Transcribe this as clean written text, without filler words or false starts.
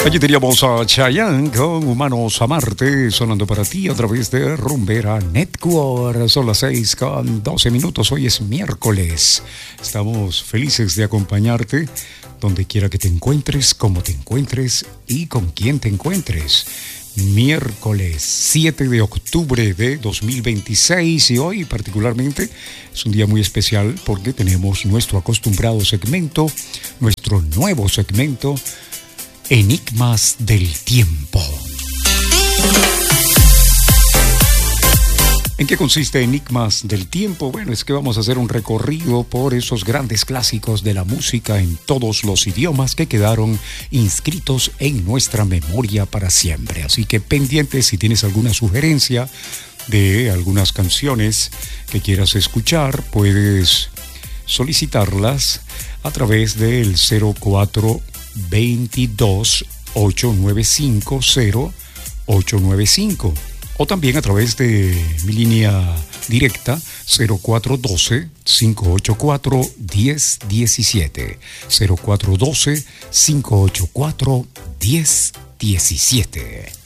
Allí teníamos a Chayanne con Humanos a Marte, sonando para ti a través de Rumbera Network. Son las 6:12. Hoy es miércoles. Estamos felices de acompañarte donde quiera que te encuentres, como te encuentres y con quien te encuentres. Miércoles 7 de octubre de 2026 y hoy particularmente es un día muy especial porque tenemos nuestro acostumbrado segmento, nuestro nuevo segmento, Enigmas del Tiempo. ¿En qué consiste Enigmas del Tiempo? Bueno, es que vamos a hacer un recorrido por esos grandes clásicos de la música en todos los idiomas que quedaron inscritos en nuestra memoria para siempre. Así que pendiente, si tienes alguna sugerencia de algunas canciones que quieras escuchar, puedes solicitarlas a través del 0422-895-0895 o también a través de mi línea directa 0412-584-1017 0412-584-1017.